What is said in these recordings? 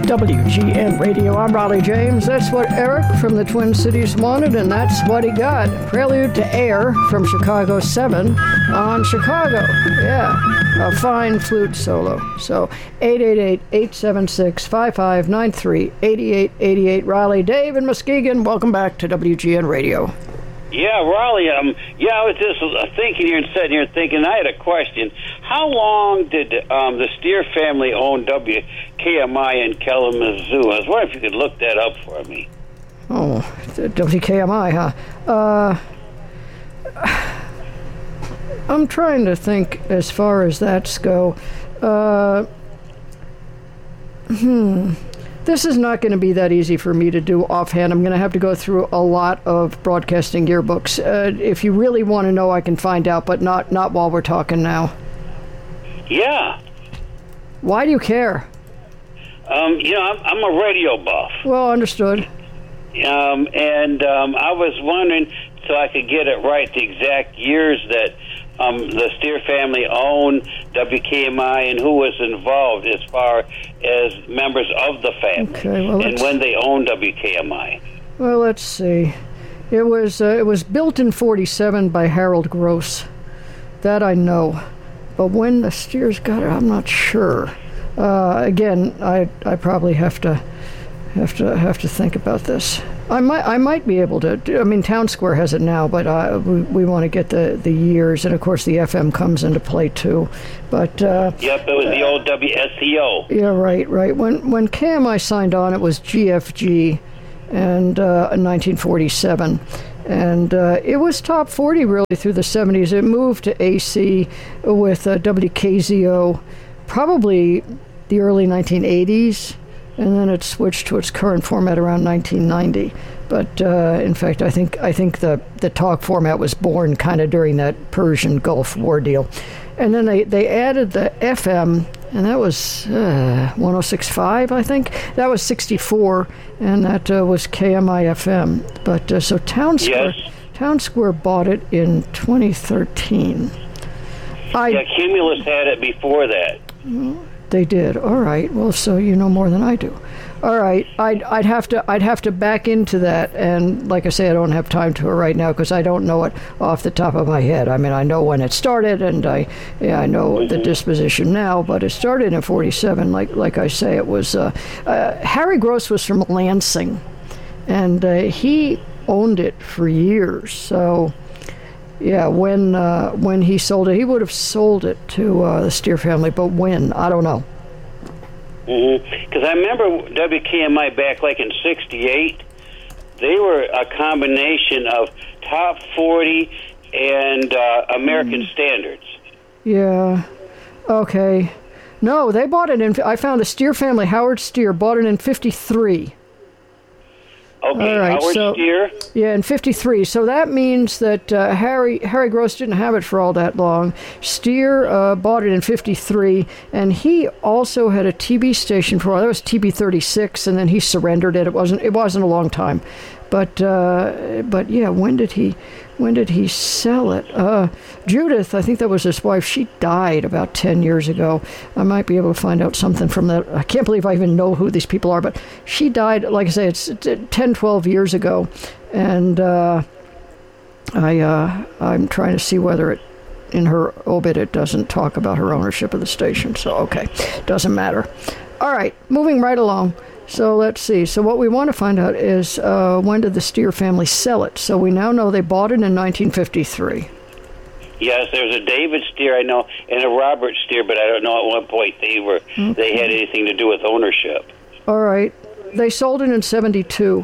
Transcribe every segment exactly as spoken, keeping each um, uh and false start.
W G N Radio. I'm Raleigh James. That's what Eric from the Twin Cities wanted, and that's what he got. Prelude to Air from Chicago seven on Chicago. Yeah, a fine flute solo. So eight eight eight, eight seven six, five five nine three, eight eight eight eight. Raleigh, Dave, and Muskegon, welcome back to W G N Radio. Yeah, Raleigh, um, yeah, I was just uh, thinking here and sitting here thinking, I had a question. How long did um, the Steer family own W K M I in Kalamazoo? I was wondering if you could look that up for me. Oh, W K M I, huh? Uh, I'm trying to think as far as that's go. Uh, hmm... This is not going to be that easy for me to do offhand. I'm going to have to go through a lot of broadcasting yearbooks. Uh, if you really want to know, I can find out, but not not while we're talking now. Yeah. Why do you care? Um, you know, I'm, I'm a radio buff. Well, understood. Um, and um, I was wondering, so I could get it right, the exact years that um, the Steer family owned W K M I and who was involved as far as members of the family, okay, well, and when they owned W K M I. Well, let's see. It was uh, it was built in forty-seven by Harold Gross. That I know. But when the Steers got it, I'm not sure. Uh, again, I I probably have to have to have to think about this. I might I might be able to. I mean, Town Square has it now, but uh, we we want to get the, the years, and of course the F M comes into play too. But uh, yep, it was the old W S C O. Yeah, right, right. When when K M I signed on, it was G F G, and uh, in nineteen forty-seven, and uh, it was top forty really through the seventies. It moved to A C with uh, W K Z O, probably the early nineteen eighties. And then it switched to its current format around nineteen ninety. But uh, in fact, I think I think the, the talk format was born kind of during that Persian Gulf War deal. And then they, they added the F M, and that was uh, one oh six point five, I think. That was sixty-four, and that uh, was K M I F M. But uh, so Town Square, yes. Town Square bought it in twenty thirteen. I, yeah, Cumulus had it before that. Well, they did. All right. Well, so you know more than I do. All right. I'd I'd have to I'd have to back into that, and like I say, I don't have time to it right now because I don't know it off the top of my head. I mean, I know when it started, and I yeah I know mm-hmm. the disposition now, but it started in forty-seven. Like like I say, it was uh, uh, Harry Gross was from Lansing, and uh, he owned it for years. So. Yeah, when uh, when he sold it, he would have sold it to uh, the Steer family, but when, I don't know. Because mm-hmm. I remember W K M I back like in sixty-eight, they were a combination of top forty and uh, American mm. Standards. Yeah, okay. No, they bought it in, I found the Steer family, Howard Steer, bought it in fifty-three. Okay, all right, Howard so, Steer. Yeah, in fifty-three. So that means that uh, Harry Harry Gross didn't have it for all that long. Steer uh, bought it in fifty-three, and he also had a T V station for a while. That was T B thirty-six, and then he surrendered it. It wasn't it wasn't a long time, but uh, but yeah, when did he when did he sell it? Uh, Judith, I think that was his wife. She died about ten years ago. I might be able to find out something from that. I can't believe I even know who these people are, but she died, like I say, it's ten, twelve years ago. And uh, I, uh, I'm trying to see whether it, in her obit, it doesn't talk about her ownership of the station. So, okay, doesn't matter. All right, moving right along. So let's see. So what we want to find out is uh, when did the Steer family sell it? So we now know they bought it in nineteen fifty-three. Yes, there's a David Steer, I know, and a Robert Steer, but I don't know at what point they were okay. they had anything to do with ownership. All right. They sold it in seventy-two.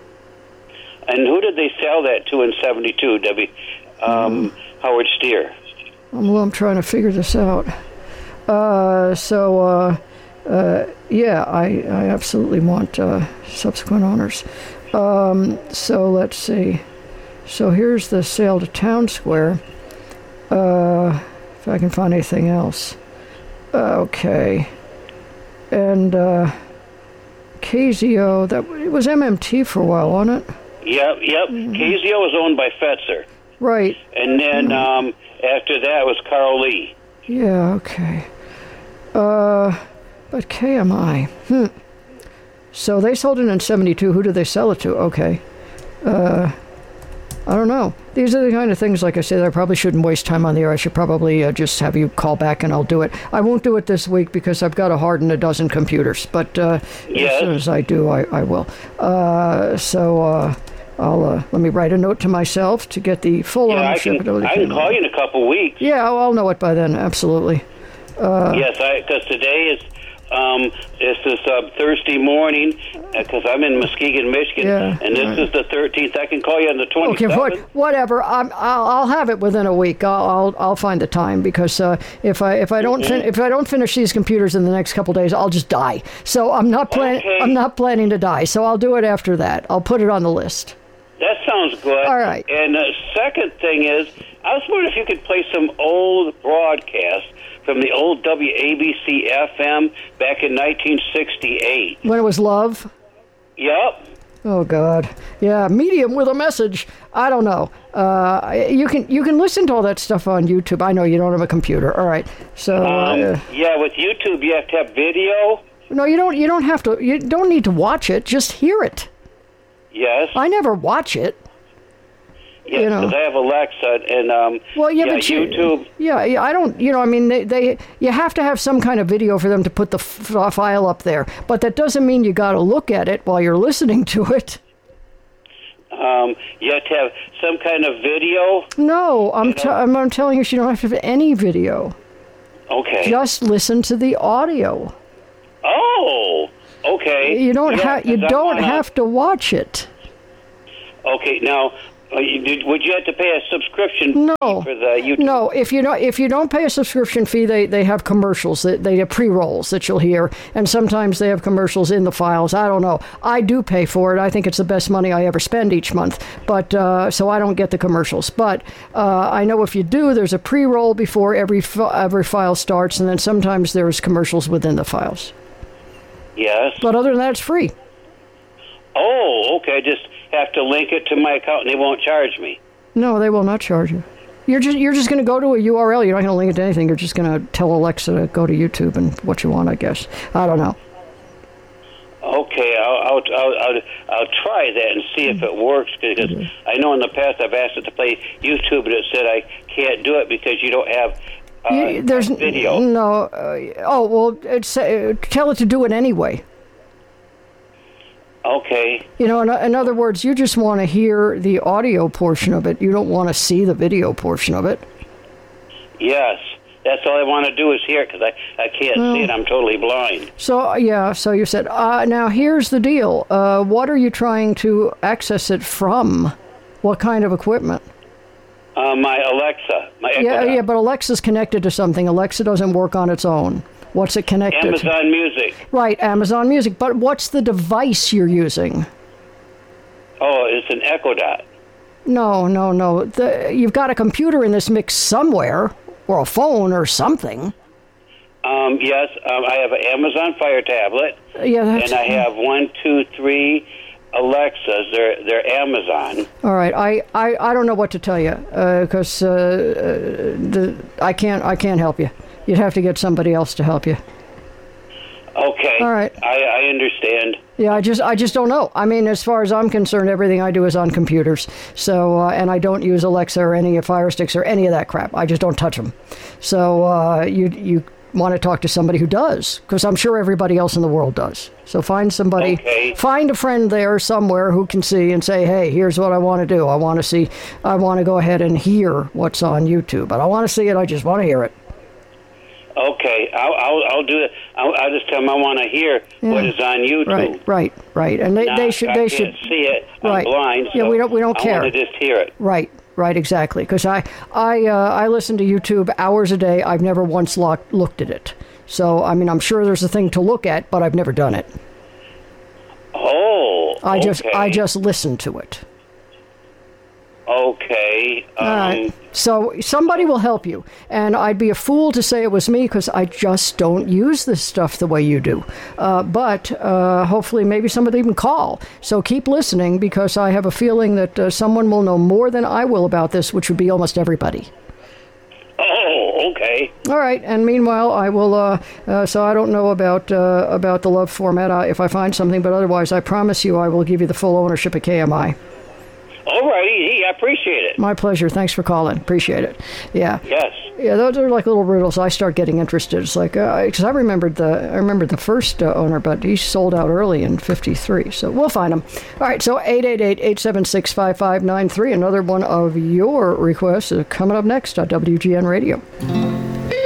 And who did they sell that to in seventy-two, W. Um, mm. Howard Steer? Well, I'm trying to figure this out. Uh, so, uh, uh, yeah, I, I absolutely want uh, subsequent owners. Um, so let's see. So here's the sale to Town Square. Uh, if I can find anything else. Okay. And uh, K Z O, that it was M M T for a while, wasn't it? Yep, yep. Mm-hmm. K Z O was owned by Fetzer. Right. And then mm-hmm. um, after that was Carl Lee. Yeah, okay. Uh, but K M I, hmm. So they sold it in seventy-two. Who did they sell it to? Okay. Uh, I don't know. These are the kind of things, like I said, I probably shouldn't waste time on the air. I should probably uh, just have you call back and I'll do it. I won't do it this week because I've got to harden a dozen computers. But uh, yes. as soon as I do, I, I will. Uh, so uh, I'll uh, let me write a note to myself to get the full yeah, ownership. I can, I can call you in a couple weeks. Yeah, I'll, I'll know it by then. Absolutely. Uh, yes, because today is um, this is uh, Thursday morning because I'm in Muskegon, Michigan, Yeah, and this right. is the thirteenth. I can call you on the Okay, twenty-seventh. what, whatever. I'm, I'll, I'll have it within a week. I'll, I'll, I'll find the time because uh, if I if I don't fin- if I don't finish these computers in the next couple days, I'll just die. So I'm not planning. Okay. I'm not planning to die. So I'll do it after that. I'll put it on the list. That sounds good. All right. And the second thing is, I was wondering if you could play some old broadcasts from the old W A B C F M back in nineteen sixty-eight. When it was love. Yep. Oh God, yeah, medium with a message. I don't know. Uh, you can you can listen to all that stuff on YouTube. I know you don't have a computer. All right, so Um, uh, yeah, with YouTube you have to have video. no, you don't. You don't have to. You don't need to watch it. Just hear it. Yes. I never watch it. Yes, you know. because I have Alexa and um. Well, yeah, yeah but you, YouTube. Yeah, yeah, I don't. You know, I mean, they, they you have to have some kind of video for them to put the f- file up there. But that doesn't mean you got to look at it while you're listening to it. Um, you have to have some kind of video. No, I'm You t- know. I'm, I'm telling you, you don't have to have any video. Okay. Just listen to the audio. Oh. Okay. You don't Yeah, have you 'cause I don't wanna- have to watch it. Okay. Now, uh, you, did, would you have to pay a subscription No. fee for the YouTube? No, if you don't if you don't pay a subscription fee, they, they have commercials that they have pre-rolls that you'll hear, and sometimes they have commercials in the files. I don't know. I do pay for it. I think it's the best money I ever spend each month. But uh, so I don't get the commercials. But uh, I know if you do, there's a pre-roll before every fi- every file starts, and then sometimes there's commercials within the files. Yes. But other than that, it's free. Oh, okay. Just have to link it to my account, and they won't charge me. No, they will not charge you. You're just you're just going to go to a U R L. You're not going to link it to anything. You're just going to tell Alexa to go to YouTube and what you want, I guess. I don't know. Okay, I'll I'll I'll, I'll, I'll try that and see if it works because I know in the past I've asked it to play YouTube, and it said I can't do it because you don't have uh, You- there's video. No. Uh, oh well, it's, uh, tell it to do it anyway. Okay. You know, in, in other words, you just want to hear the audio portion of it. You don't want to see the video portion of it. Yes, that's all I want to do is hear it because I I can't see it. I'm totally blind. So yeah. So you said. Uh, now here's the deal. Uh, what are you trying to access it from? What kind of equipment? Uh, my Alexa, my Echo Yeah, Dot. yeah, but Alexa's connected to something. Alexa doesn't work on its own. What's it connected to? Amazon Music. Right, Amazon Music. But what's the device you're using? Oh, it's an Echo Dot. No, no, no. The, you've got a computer in this mix somewhere, or a phone or something. Um, yes, um, I have an Amazon Fire tablet, Yeah, that's... and I have one, two, three Alexas. They're they're Amazon. All right, I, I, I don't know what to tell you because uh, uh, the, I can't I can't help you. You'd have to get somebody else to help you. Okay. All right. I, I understand. Yeah, I just I just don't know. I mean, as far as I'm concerned, everything I do is on computers. So, uh, and I don't use Alexa or any of Fire Sticks or any of that crap. I just don't touch them. So, uh, you you want to talk to somebody who does, because I'm sure everybody else in the world does. So find somebody, Okay. find a friend there somewhere who can see and say, hey, here's what I want to do. I want to see, I want to go ahead and hear what's on YouTube. I don't want to see it. I just want to hear it. Okay, I'll I'll, I'll do it. I'll, I'll just tell them I want to hear what Yeah. is on YouTube. Right, right, right. And they, Now, they should, I they can't should, see it. I'm Right. blind. Yeah, so we don't- we don't I care. want to just hear it. right, right, exactly. Because I, I, uh, I listen to YouTube hours a day. I've never once look, looked at it. So, I mean, I'm sure there's a thing to look at, but I've never done it. Oh, I just, okay. I just listen to it. Okay. Um, All right. So somebody will help you, and I'd be a fool to say it was me because I just don't use this stuff the way you do. Uh, but uh, hopefully, maybe somebody can call. So keep listening because I have a feeling that uh, someone will know more than I will about this, which would be almost everybody. Oh, okay. All right. And meanwhile, I will. Uh, uh, so I don't know about uh, about the love format uh, if I find something, but otherwise, I promise you, I will give you the full ownership of K M I. All righty. I appreciate it. My pleasure. Thanks for calling. Appreciate it. Yeah. Yes. Yeah, those are like little riddles. I start getting interested. It's like because uh, I remembered the I remembered the first uh, owner, but he sold out early in fifty-three. So we'll find him. All right. So eight eight eight, eight seven six, five five nine three. Another one of your requests uh, coming up next on W G N Radio.